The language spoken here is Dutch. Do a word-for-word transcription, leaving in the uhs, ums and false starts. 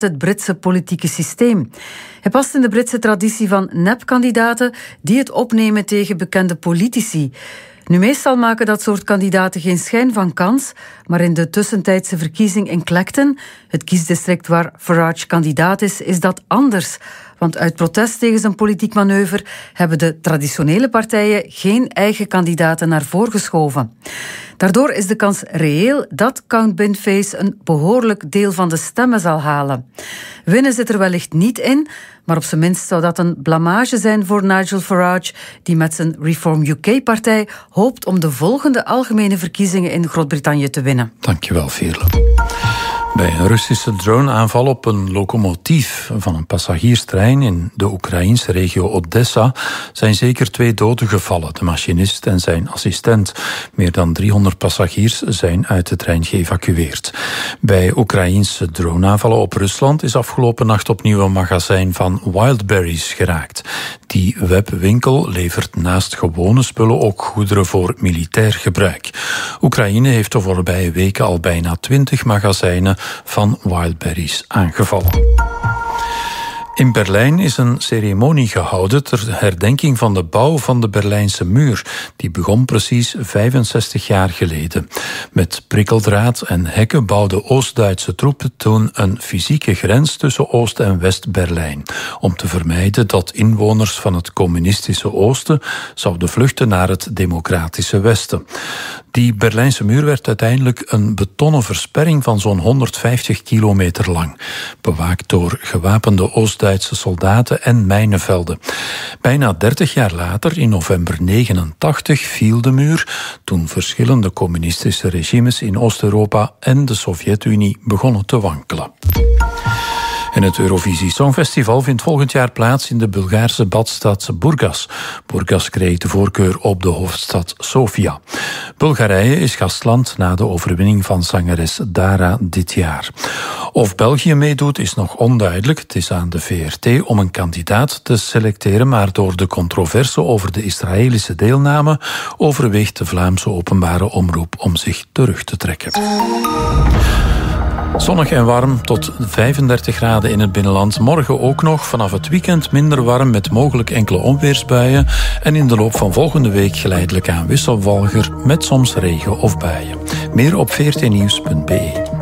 het Britse politieke systeem. Hij past in de Britse traditie van nepkandidaten die het opnemen tegen bekende politici. Nu, meestal maken dat soort kandidaten geen schijn van kans, maar in de tussentijdse verkiezing in Clacton, het kiesdistrict waar Farage kandidaat is, is dat anders. Want uit protest tegen zijn politiek manoeuvre hebben de traditionele partijen geen eigen kandidaten naar voren geschoven. Daardoor is de kans reëel dat Count Binface een behoorlijk deel van de stemmen zal halen. Winnen zit er wellicht niet in, maar op zijn minst zou dat een blamage zijn voor Nigel Farage, die met zijn Reform U K-partij hoopt om de volgende algemene verkiezingen in Groot-Brittannië te winnen. Dankjewel, Veerle. Bij een Russische droneaanval op een locomotief van een passagierstrein in de Oekraïnse regio Odessa zijn zeker twee doden gevallen, de machinist en zijn assistent. Meer dan driehonderd passagiers zijn uit de trein geëvacueerd. Bij Oekraïnse droneaanvallen op Rusland is afgelopen nacht opnieuw een magazijn van Wildberries geraakt. Die webwinkel levert naast gewone spullen ook goederen voor militair gebruik. Oekraïne heeft de voorbije weken al bijna twintig magazijnen van Wildberries aangevallen. In Berlijn is een ceremonie gehouden ter herdenking van de bouw van de Berlijnse muur. Die begon precies vijfenzestig jaar geleden. Met prikkeldraad en hekken bouwden Oost-Duitse troepen toen een fysieke grens tussen Oost- en West-Berlijn. Om te vermijden dat inwoners van het communistische Oosten zouden vluchten naar het democratische Westen. Die Berlijnse muur werd uiteindelijk een betonnen versperring van zo'n honderdvijftig kilometer lang. Bewaakt door gewapende Oost-Duitse soldaten en mijnenvelden. Bijna dertig jaar later, in november negenentachtig, viel de muur toen verschillende communistische regimes in Oost-Europa en de Sovjet-Unie begonnen te wankelen. En het Eurovisie Songfestival vindt volgend jaar plaats in de Bulgaarse badstad Burgas. Burgas kreeg de voorkeur op de hoofdstad Sofia. Bulgarije is gastland na de overwinning van zangeres Dara dit jaar. Of België meedoet is nog onduidelijk. Het is aan de V R T om een kandidaat te selecteren, maar door de controverse over de Israëlische deelname overweegt de Vlaamse openbare omroep om zich terug te trekken. Zonnig en warm, tot vijfendertig graden in het binnenland. Morgen ook nog, vanaf het weekend minder warm met mogelijk enkele onweersbuien. En in de loop van volgende week geleidelijk aan wisselvalger met soms regen of buien. Meer op v r t nieuws punt b e.